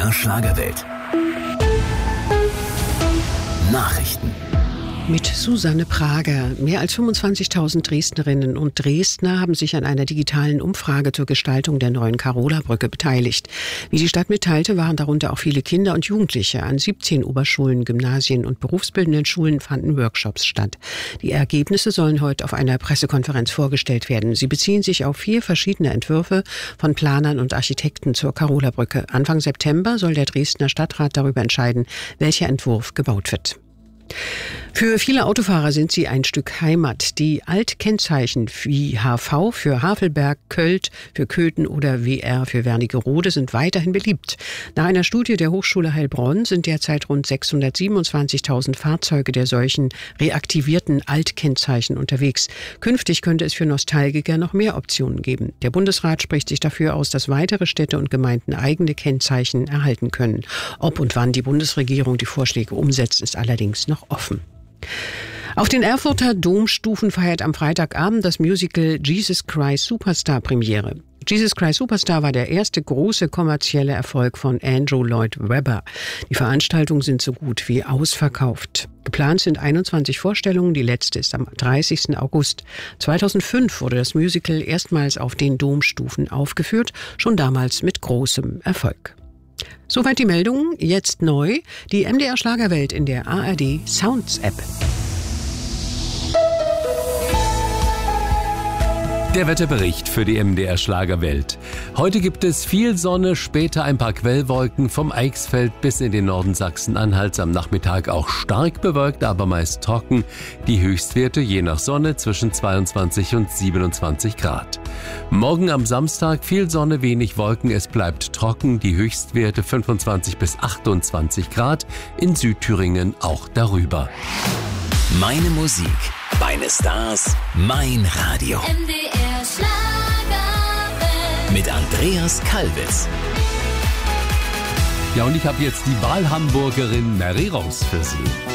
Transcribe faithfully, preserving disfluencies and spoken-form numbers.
R Schlagerwelt. Nachrichten. Mit Susanne Prager. Mehr als fünfundzwanzigtausend Dresdnerinnen und Dresdner haben sich an einer digitalen Umfrage zur Gestaltung der neuen Karola-Brücke beteiligt. Wie die Stadt mitteilte, waren darunter auch viele Kinder und Jugendliche. An siebzehn Oberschulen, Gymnasien und berufsbildenden Schulen fanden Workshops statt. Die Ergebnisse sollen heute auf einer Pressekonferenz vorgestellt werden. Sie beziehen sich auf vier verschiedene Entwürfe von Planern und Architekten zur Karola-Brücke. Anfang September soll der Dresdner Stadtrat darüber entscheiden, welcher Entwurf gebaut wird. Für viele Autofahrer sind sie ein Stück Heimat. Die Altkennzeichen wie H V für Havelberg, Költ für Köthen oder W R für Wernigerode sind weiterhin beliebt. Nach einer Studie der Hochschule Heilbronn sind derzeit rund sechshundertsiebenundzwanzigtausend Fahrzeuge der solchen reaktivierten Altkennzeichen unterwegs. Künftig könnte es für Nostalgiker noch mehr Optionen geben. Der Bundesrat spricht sich dafür aus, dass weitere Städte und Gemeinden eigene Kennzeichen erhalten können. Ob und wann die Bundesregierung die Vorschläge umsetzt, ist allerdings noch offen. Auf den Erfurter Domstufen feiert am Freitagabend das Musical Jesus Christ Superstar Premiere. Jesus Christ Superstar war der erste große kommerzielle Erfolg von Andrew Lloyd Webber. Die Veranstaltungen sind so gut wie ausverkauft. Geplant sind einundzwanzig Vorstellungen, die letzte ist am dreißigsten August. zweitausendfünf wurde das Musical erstmals auf den Domstufen aufgeführt, schon damals mit großem Erfolg. Soweit die Meldungen. Jetzt neu die M D R Schlagerwelt in der A R D Sounds App. Der Wetterbericht für die M D R Schlagerwelt. Heute gibt es viel Sonne, später ein paar Quellwolken vom Eichsfeld bis in den Norden Sachsen-Anhalts. Am Nachmittag auch stark bewölkt, aber meist trocken. Die Höchstwerte je nach Sonne zwischen zweiundzwanzig und siebenundzwanzig Grad. Morgen am Samstag viel Sonne, wenig Wolken, es bleibt trocken. Die Höchstwerte fünfundzwanzig bis achtundzwanzig Grad. In Südthüringen auch darüber. Meine Musik, meine Stars, mein Radio. M D R Schlagerwelt. Mit Andreas Kalbitz. Ja, und ich habe jetzt die Wahlhamburgerin Mary Rose für Sie.